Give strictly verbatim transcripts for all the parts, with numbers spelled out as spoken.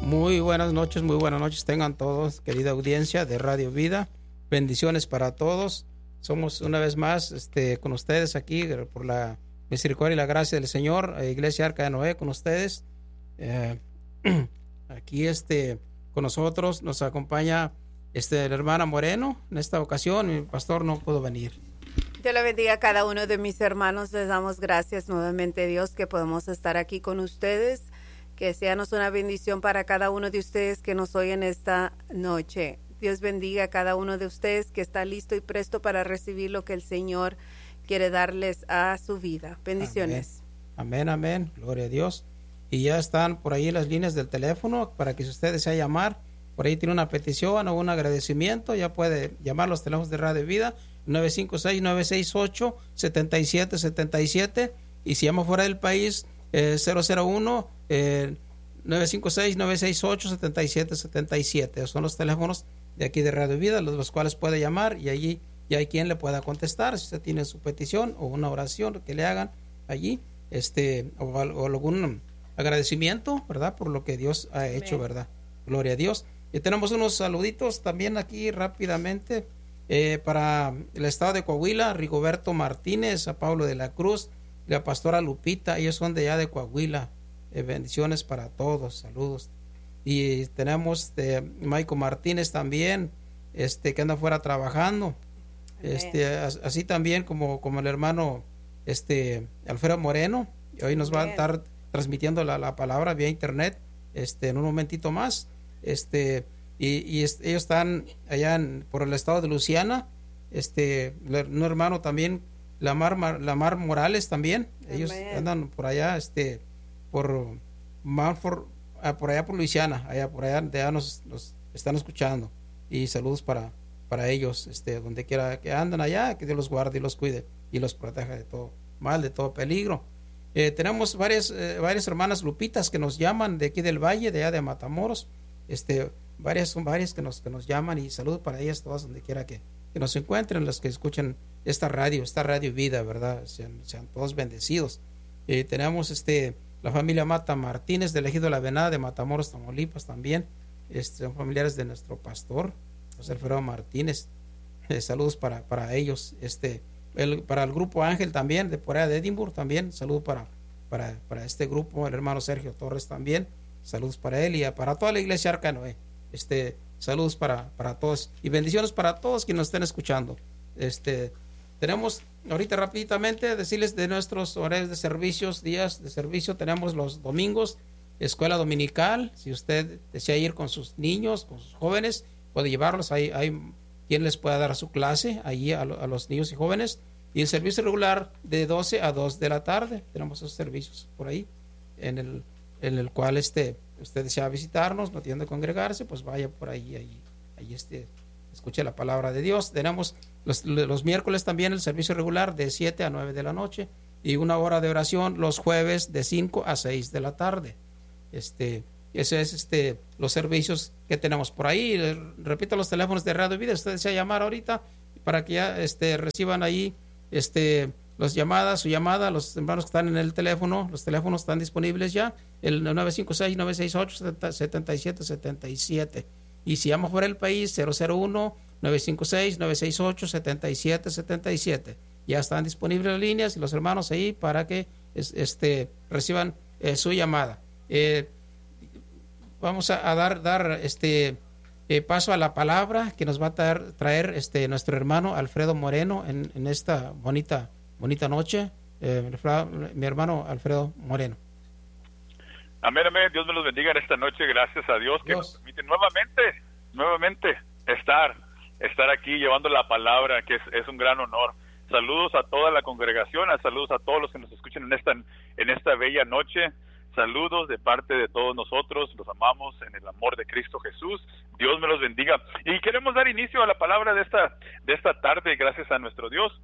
Muy buenas noches, muy buenas noches tengan todos, querida audiencia de Radio Vida. Bendiciones para todos. Somos una vez más este, con ustedes aquí por la misericordia y la gracia del Señor, Iglesia Arca de Noé con ustedes. Eh, aquí este, con nosotros nos acompaña este, la hermana Moreno. En esta ocasión mi pastor no pudo venir. Dios le bendiga a cada uno de mis hermanos. Les damos gracias nuevamente, Dios, que podemos estar aquí con ustedes. Que seanos una bendición para cada uno de ustedes que nos oyen esta noche. Dios bendiga a cada uno de ustedes que está listo y presto para recibir lo que el Señor quiere darles a su vida. Bendiciones. Amén, amén, amén. Gloria a Dios. Y ya están por ahí las líneas del teléfono para que si usted desea llamar, por ahí tiene una petición o un agradecimiento, ya puede llamar los teléfonos de Radio Vida, nueve cinco seis, nueve seis ocho, siete siete siete siete, y si llama fuera del país, eh, cero cero uno, eh, nueve cinco seis, nueve seis ocho, siete siete siete siete. Son los teléfonos de aquí de Radio Vida, los, los cuales puede llamar y allí ya hay quien le pueda contestar si usted tiene su petición o una oración que le hagan allí, este o, o algún agradecimiento, ¿verdad? Por lo que Dios ha hecho, ¿verdad? Gloria a Dios. Y tenemos unos saluditos también aquí rápidamente eh, para el estado de Coahuila, Rigoberto Martínez, a Pablo de la Cruz, la pastora Lupita, ellos son de allá de Coahuila. Eh, bendiciones para todos, saludos. Y tenemos de Maico Martínez también, este que anda afuera trabajando. Amén. Este así también como, como el hermano este Alfredo Moreno, y hoy nos Amén. Va a estar transmitiendo la, la palabra vía internet este en un momentito más. Este y, y este, ellos están allá en, por el estado de Luisiana. Este un hermano también, Lamar Lamar Morales también. Amén. Ellos andan por allá este por Manford, por allá por Luisiana, allá por allá, de allá nos, nos están escuchando, y saludos para, para ellos, este, donde quiera que andan allá, que Dios los guarde y los cuide y los proteja de todo mal, de todo peligro. Eh, tenemos varias, eh, varias hermanas Lupitas que nos llaman de aquí del Valle, de allá de Matamoros, este, varias son varias que nos, que nos llaman, y saludos para ellas todas donde quiera que, que nos encuentren, las que escuchen esta radio, esta Radio Vida, ¿verdad? Sean, sean todos bendecidos. Eh, tenemos este la familia Mata Martínez del Ejido La Venada de Matamoros, Tamaulipas también. Este, son familiares de nuestro pastor José Alfredo Martínez. Eh, saludos para, para ellos. Este, el, para el grupo Ángel también, de por allá de Edimburgo también. Saludos para, para, para este grupo, el hermano Sergio Torres también. Saludos para él y para toda la iglesia Arca de Noé. Este, saludos para, para todos y bendiciones para todos quienes nos estén escuchando. Este, tenemos ahorita rápidamente decirles de nuestros horarios de servicios, días de servicio. Tenemos los domingos, escuela dominical. Si usted desea ir con sus niños, con sus jóvenes, puede llevarlos. Hay, hay quien les pueda dar su clase allí a, a los niños y jóvenes. Y el servicio regular de doce a dos de la tarde. Tenemos esos servicios por ahí, en el, en el cual este, usted desea visitarnos, no tiene que congregarse, pues vaya por ahí, ahí, ahí este, escuche la palabra de Dios. Tenemos los, los miércoles también el servicio regular de siete a nueve de la noche, y una hora de oración los jueves de cinco a seis de la tarde. Este, ese es este, los servicios que tenemos por ahí. Repito los teléfonos de Radio Vida, usted desea llamar ahorita para que ya este, reciban ahí este, las llamadas, su llamada, los hermanos que están en el teléfono, los teléfonos están disponibles ya, el nueve cinco seis, nueve seis ocho, siete siete siete siete. Y si llama fuera del país, cero cero uno, nueve cinco seis, nueve seis ocho, siete siete siete siete. Ya están disponibles las líneas y los hermanos ahí para que este, reciban eh, su llamada. Eh, vamos a, a dar, dar este, eh, paso a la palabra que nos va a traer, traer este, nuestro hermano Alfredo Moreno en, en esta bonita, bonita noche. Eh, mi hermano Alfredo Moreno. Amén, amén. Dios me los bendiga en esta noche. Gracias a Dios que Dios. nos permite nuevamente, nuevamente estar, estar aquí llevando la palabra, que es, es un gran honor. Saludos a toda la congregación, a saludos a todos los que nos escuchan en esta, en esta bella noche. Saludos de parte de todos nosotros. Los amamos en el amor de Cristo Jesús. Dios me los bendiga. Y queremos dar inicio a la palabra de esta, de esta tarde, gracias a nuestro Dios.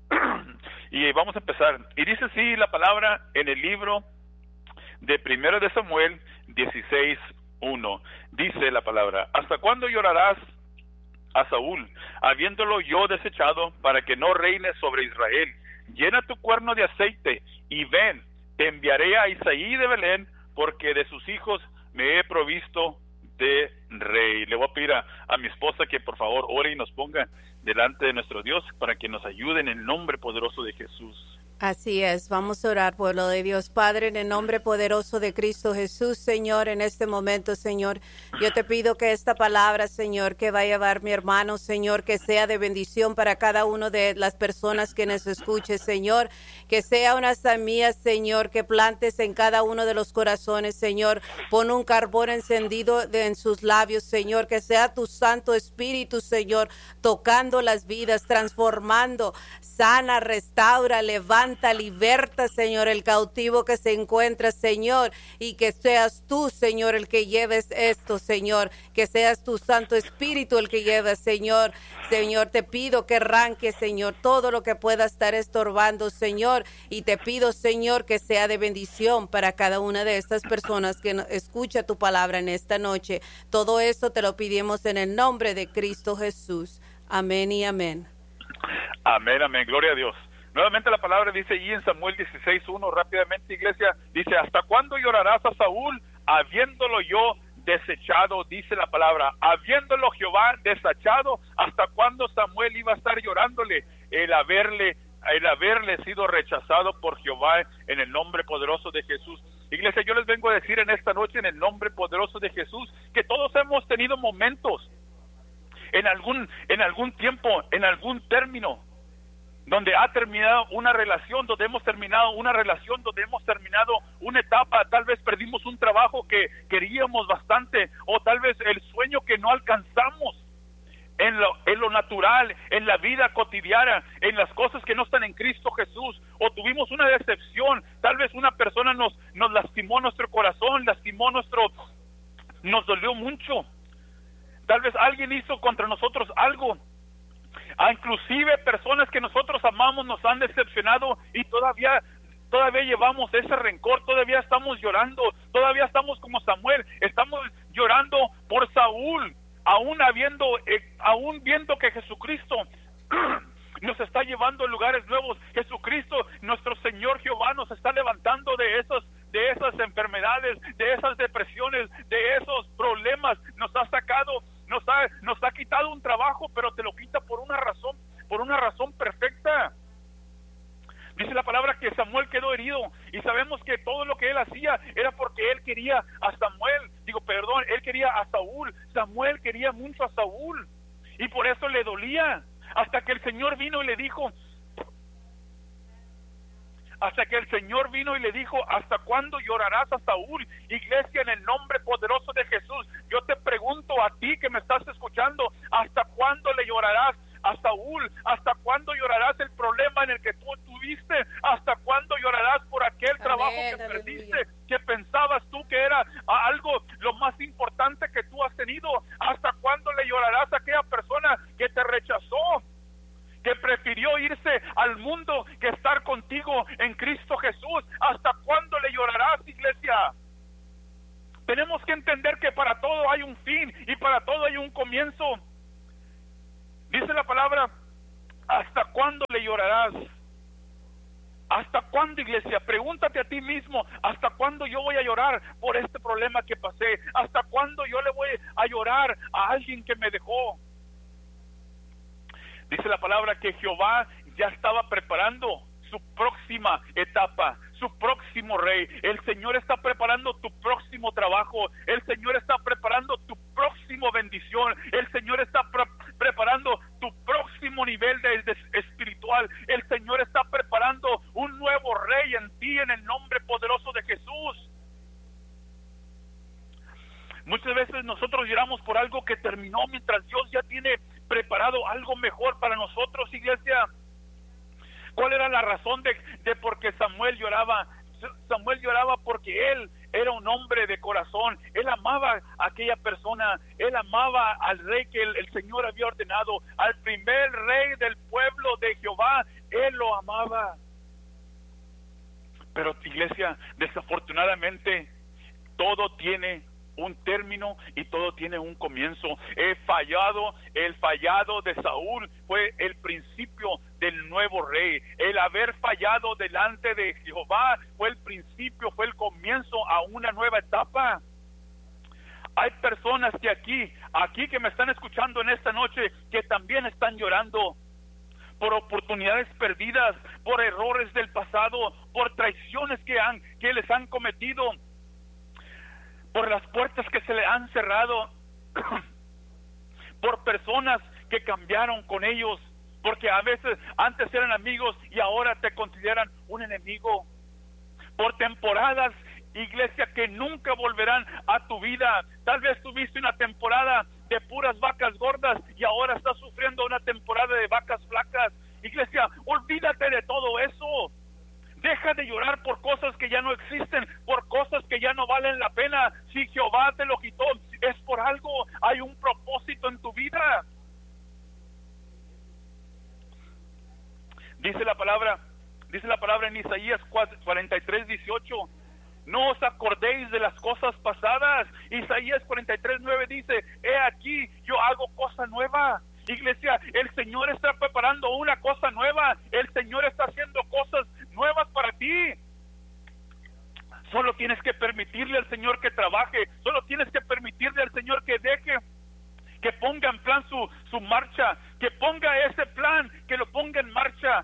Y vamos a empezar. Y dice así la palabra en el libro de Primero de Samuel dieciséis uno. Dice la palabra: ¿hasta cuándo llorarás a Saúl, habiéndolo yo desechado, para que no reine sobre Israel? Llena tu cuerno de aceite y ven, te enviaré a Isaí de Belén, porque de sus hijos me he provisto de rey. Le voy a pedir a, a mi esposa que por favor ore y nos ponga delante de nuestro Dios para que nos ayude en el nombre poderoso de Jesús. Así es, vamos a orar, pueblo de Dios. Padre, en el nombre poderoso de Cristo Jesús, Señor, en este momento, Señor, yo te pido que esta palabra, Señor, que va a llevar mi hermano, Señor, que sea de bendición para cada uno de las personas que nos escuche, Señor, que sea una semilla, Señor, que plantes en cada uno de los corazones, Señor, pon un carbón encendido de, en sus labios, Señor, que sea tu Santo Espíritu, Señor, tocando las vidas, transformando, sana, restaura, levanta, liberta, Señor, el cautivo que se encuentra, Señor, y que seas tú, Señor, el que lleves esto, Señor, que seas tu Santo Espíritu el que lleves, Señor. Señor, te pido que arranque, Señor, todo lo que pueda estar estorbando, Señor, y te pido, Señor, que sea de bendición para cada una de estas personas que escucha tu palabra en esta noche. Todo esto te lo pedimos en el nombre de Cristo Jesús. Amén y amén. Amén, amén, gloria a Dios. Nuevamente la palabra dice allí en Samuel dieciséis uno, rápidamente, iglesia, dice, ¿hasta cuándo llorarás a Saúl, habiéndolo yo desechado? Dice la palabra, habiéndolo Jehová desechado, ¿hasta cuándo Samuel iba a estar llorándole el haberle, el haberle sido rechazado por Jehová en el nombre poderoso de Jesús? Iglesia, yo les vengo a decir en esta noche, en el nombre poderoso de Jesús, que todos hemos tenido momentos, en algún, en algún tiempo, en algún término, donde ha terminado una relación, donde hemos terminado una relación, donde hemos terminado una etapa, tal vez perdimos un trabajo que queríamos bastante, o tal vez el sueño que no alcanzamos en lo, en lo natural, en la vida cotidiana, en las cosas que no están en Cristo Jesús, o tuvimos una decepción, tal vez una persona nos, nos lastimó nuestro corazón, lastimó nuestro, nos dolió mucho, tal vez alguien hizo contra nosotros algo, a inclusive personas que nosotros amamos nos han decepcionado y todavía todavía llevamos ese rencor, todavía estamos llorando, todavía estamos como Samuel, estamos llorando por Saúl, aún habiendo, eh, aún viendo que Jesucristo nos está llevando a lugares nuevos. Jesucristo, nuestro Señor Jehová, nos está levantando de esos, de esas enfermedades, de esas depresiones, de esos problemas, nos ha sacado. Nos ha, nos ha quitado un trabajo, pero te lo quita por una razón, por una razón perfecta. Dice la palabra que Samuel quedó herido y sabemos que todo lo que él hacía era porque él quería a Samuel, digo, perdón, él quería a Saúl. Samuel quería mucho a Saúl y por eso le dolía, hasta que el Señor vino y le dijo, hasta que el Señor vino y le dijo, ¿hasta cuándo llorarás a Saúl? Iglesia, en el nombre poderoso de Jesús, yo te pregunto a ti que me estás escuchando, ¿hasta cuándo le llorarás a Saúl? ¿Hasta cuándo llorarás el problema en el que tú tuviste? ¿Hasta cuándo llorarás por aquel Amén, trabajo que aleluya. perdiste, que pensabas tú que era algo lo más importante que tú has tenido? ¿Hasta cuándo le llorarás a aquella persona que te rechazó, que prefirió irse al mundo que estar contigo en Cristo Jesús? ¿Hasta cuándo le llorarás, iglesia? Tenemos que entender que para todo hay un fin y para todo hay un comienzo. Dice la palabra, ¿hasta cuándo le llorarás? ¿Hasta cuándo, iglesia? Pregúntate a ti mismo, ¿hasta cuándo yo voy a llorar por este problema que pasé? ¿Hasta cuándo yo le voy a llorar a alguien que me dejó? Dice la palabra que Jehová ya estaba preparando su próxima etapa, su próximo rey. El Señor está preparando tu próximo trabajo. El Señor está preparando tu próximo bendición. El Señor está pre preparando tu próximo nivel de, de espiritual. El Señor está preparando un nuevo rey en ti, en el nombre poderoso de Jesús. Muchas veces nosotros lloramos por algo que terminó mientras Dios ya tiene preparado algo mejor para nosotros, iglesia. ¿Cuál era la razón de, de por qué Samuel lloraba? Samuel lloraba porque él era un hombre de corazón. Él amaba a aquella persona. Él amaba al rey que el, el Señor había ordenado. Al primer rey del pueblo de Jehová. Él lo amaba. Pero, iglesia, desafortunadamente, todo tiene un término y todo tiene un comienzo. El fallado, el fallado de Saúl fue el principio del nuevo rey. El haber fallado delante de Jehová fue el principio, fue el comienzo a una nueva etapa. Hay personas que aquí, aquí que me están escuchando en esta noche, que también están llorando por oportunidades perdidas, por errores del pasado, por traiciones que han, que les han cometido, por las puertas que se le han cerrado, por personas que cambiaron con ellos, porque a veces antes eran amigos y ahora te consideran un enemigo, por temporadas, iglesia, que nunca volverán a tu vida. Tal vez tuviste una temporada de puras vacas gordas y ahora estás sufriendo una temporada de vacas flacas. Iglesia, olvídate de todo eso. Deja de llorar por cosas que ya no existen, por cosas que ya no valen la pena. Si Jehová te lo quitó, es por algo. Hay un propósito en tu vida. Dice la palabra, dice la palabra en Isaías cuarenta y tres, dieciocho. No os acordéis de las cosas pasadas. Isaías cuarenta y tres, nueve dice, he aquí, yo hago cosa nueva. Iglesia, el Señor está preparando una cosa nueva. El Señor está haciendo cosas nuevas para ti. Solo tienes que permitirle al Señor que trabaje. Solo tienes que permitirle al Señor que deje, que ponga en plan su, su marcha, que ponga ese plan, que lo ponga en marcha.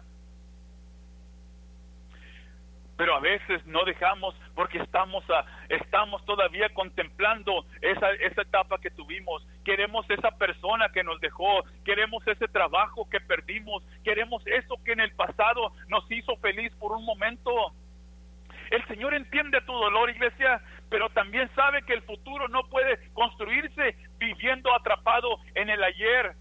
Pero a veces no dejamos porque estamos a, estamos todavía contemplando esa, esa etapa que tuvimos. Queremos esa persona que nos dejó, queremos ese trabajo que perdimos, queremos eso que en el pasado nos hizo feliz por un momento. El Señor entiende tu dolor, iglesia, pero también sabe que el futuro no puede construirse viviendo atrapado en el ayer.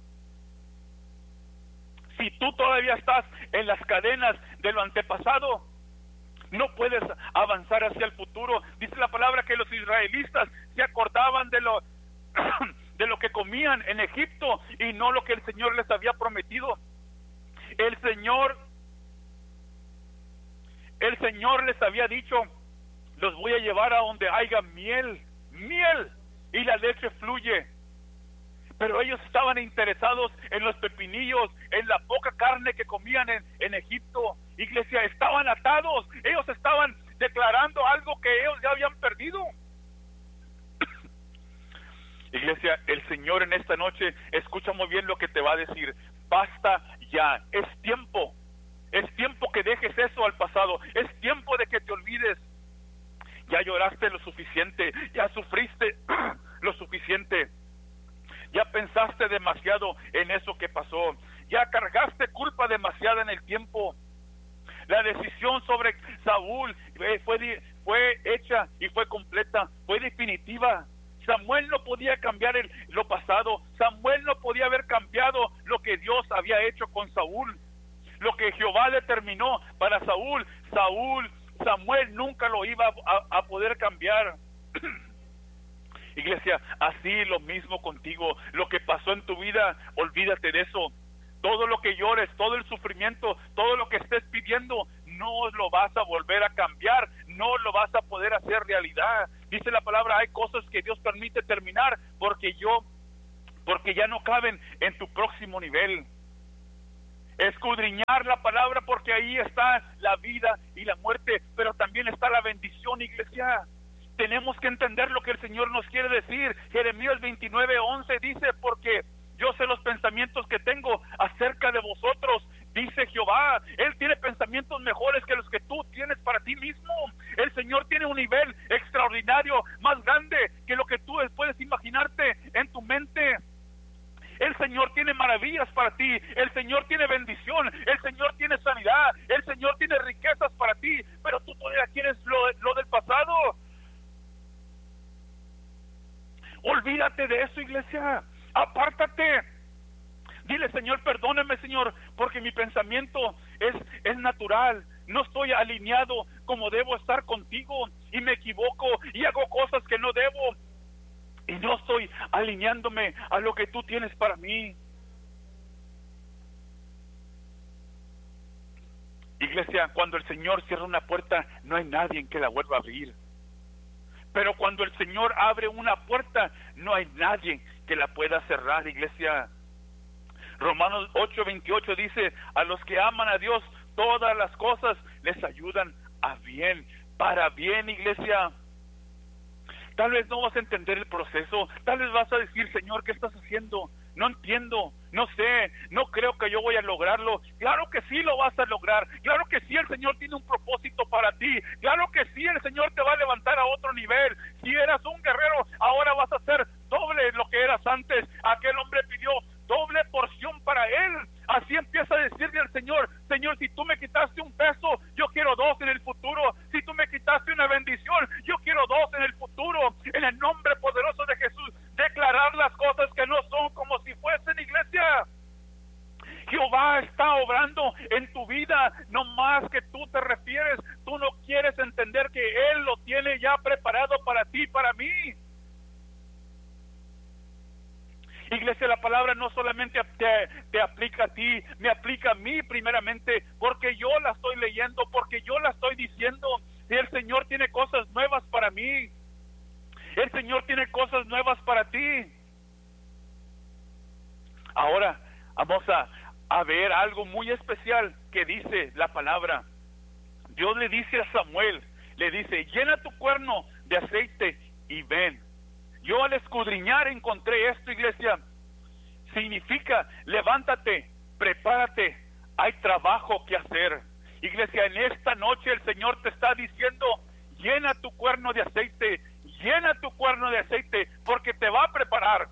Si tú todavía estás en las cadenas de lo antepasado, no puedes avanzar hacia el futuro. Dice la palabra que los israelitas se acordaban de lo de lo que comían en Egipto y no lo que el Señor les había prometido. El Señor el Señor les había dicho, los voy a llevar a donde haya miel, miel, y la leche fluye. Pero ellos estaban interesados en los pepinillos, en la poca carne que comían en, en Egipto. Iglesia, estaban atados, ellos estaban declarando algo que ellos ya habían perdido. Iglesia, el Señor en esta noche, escucha muy bien lo que te va a decir. Basta ya, es tiempo, es tiempo que dejes eso al pasado, es tiempo de que te olvides. Ya lloraste lo suficiente, ya sufriste lo suficiente. Ya pensaste demasiado en eso que pasó. Ya cargaste culpa demasiada en el tiempo. La decisión sobre Saúl fue, fue hecha y fue completa, fue definitiva. Samuel no podía cambiar el, lo pasado. Samuel no podía haber cambiado lo que Dios había hecho con Saúl. Lo que Jehová determinó para Saúl, Saúl, Samuel nunca lo iba a, a poder cambiar. Iglesia, así lo mismo contigo. Lo que pasó en tu vida, olvídate de eso. Todo lo que llores, todo el sufrimiento, todo lo que estés pidiendo, no lo vas a volver a cambiar, no lo vas a poder hacer realidad. Dice la palabra, hay cosas que Dios permite terminar porque yo, porque ya no caben en tu próximo nivel. Escudriñar la palabra porque ahí está la vida y la muerte, pero también está la bendición, iglesia. Tenemos que entender lo que el Señor nos quiere decir. Jeremías veintinueve, once dice, porque yo sé los pensamientos que tengo acerca de vosotros, dice Jehová. Él tiene pensamientos mejores que los que tú tienes para ti mismo. El Señor tiene un nivel extraordinario, más grande que lo que tú puedes imaginarte en tu mente. El Señor tiene maravillas para ti, el Señor tiene bendición, el Señor tiene sanidad, el Señor tiene riquezas para ti, pero tú todavía quieres lo, lo del pasado. Olvídate de eso, iglesia. Apártate. Dile, Señor, perdóname, Señor, porque mi pensamiento es, es natural. No estoy alineado como debo estar contigo y me equivoco y hago cosas que no debo. Y no estoy alineándome a lo que tú tienes para mí. Iglesia, cuando el Señor cierra una puerta, no hay nadie en que la vuelva a abrir. Pero cuando el Señor abre una puerta, no hay nadie que la pueda cerrar, iglesia. Romanos ocho veintiocho dice, a los que aman a Dios, todas las cosas les ayudan a bien, para bien, iglesia. Tal vez no vas a entender el proceso, tal vez vas a decir, Señor, ¿qué estás haciendo? No entiendo, no sé, no creo que yo voy a lograrlo. Claro que sí lo vas a lograr, claro que sí el Señor tiene un propósito para ti, claro que sí el Señor te va a levantar a otro nivel. Si eras un guerrero, ahora vas a ser doble lo que eras antes. Aquel hombre pidió doble porción para él. Así empieza a decirle al Señor, Señor, si tú me quitaste un peso, yo quiero dos en el futuro. Si tú me quitaste una bendición, yo quiero dos en el futuro. En el nombre poderoso de Jesús, declarar las cosas que no son como si fuesen, iglesia. Jehová está obrando en tu vida, no más que tú te refieres. Tú no quieres entender que Él lo tiene ya preparado para ti, para mí. Iglesia, la palabra no solamente te, te aplica a ti, me aplica a mí primeramente, porque yo la estoy leyendo, porque yo la estoy diciendo. Y el Señor tiene cosas nuevas para mí. El Señor tiene cosas nuevas para ti. Ahora vamos a, a ver algo muy especial que dice la palabra. Dios le dice a Samuel, le dice, llena tu cuerno de aceite y ven. Yo al escudriñar encontré esto, iglesia. Significa, levántate, prepárate, hay trabajo que hacer. Iglesia, en esta noche el Señor te está diciendo, llena tu cuerno de aceite, llena tu cuerno de aceite, porque te va a preparar,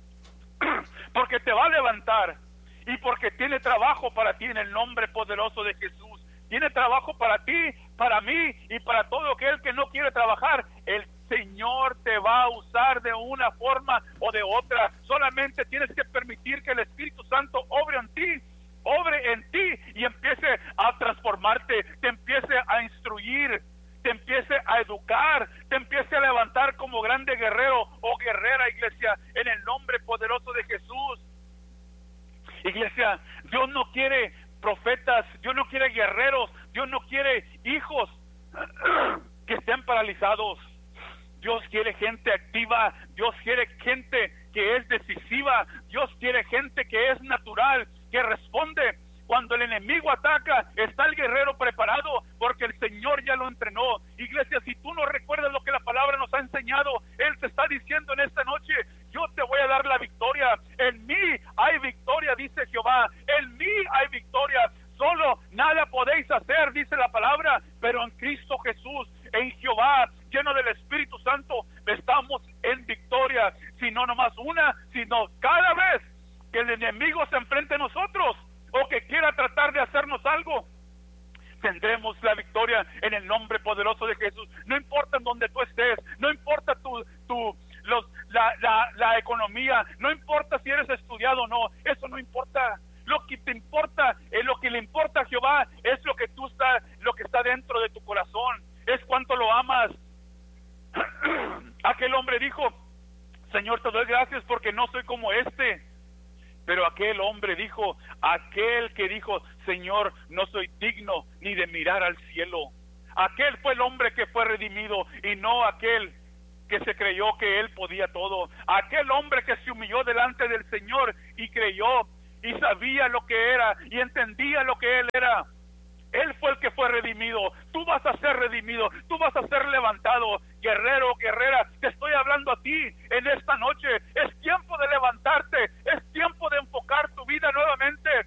porque te va a levantar, y porque tiene trabajo para ti en el nombre poderoso de Jesús. Tiene trabajo para ti, para mí, y para todo aquel que no quiere trabajar. El Señor te va a usar de una forma o de otra. Solamente tienes que permitir que el Espíritu Santo obre en ti, obre en ti y empiece a transformarte, te empiece a instruir, te empiece a educar, te empiece a levantar como grande guerrero o guerrera, iglesia, en el nombre poderoso de Jesús. Iglesia, Dios no quiere profetas, Dios no quiere guerreros, Dios no quiere hijos que estén paralizados. Dios quiere gente activa, Dios quiere gente que es decisiva, Dios quiere gente que es natural, que responde. Cuando el enemigo ataca, está el guerrero preparado, porque el Señor ya lo entrenó. Iglesia, si tú no recuerdas lo que la palabra nos ha enseñado, Él te está diciendo en esta noche, yo te voy a dar la victoria. En mí hay victoria, dice Jehová, en mí hay victoria. Solo nada podéis hacer, dice la palabra, pero en Cristo Jesús, en Jehová, lleno del Espíritu Santo, estamos en victoria. Si no nomás una, sino cada vez que el enemigo se enfrente a nosotros, o que quiera tratar de hacernos algo, tendremos la victoria en el nombre poderoso de Jesús. No importa en donde tú estés, no importa tu, tu, los, la, la, la economía, no importa si eres estudiado o no, eso no importa. Lo que te importa, eh, lo que le importa a Jehová es lo que tú está, lo que está dentro de tu corazón, es cuánto lo amas. Aquel hombre dijo, Señor, te doy gracias porque no soy como este. Pero aquel hombre dijo, aquel que dijo, Señor, no soy digno ni de mirar al cielo. Aquel fue el hombre que fue redimido y no aquel que se creyó que él podía todo. Aquel hombre que se humilló delante del Señor y creyó y sabía lo que era y entendía lo que él era. Él fue el que fue redimido. Tú vas a ser redimido, tú vas a ser levantado. Guerrero, guerrera, te estoy hablando a ti en esta noche. Es tiempo de levantarte, es tiempo de enfocar tu vida nuevamente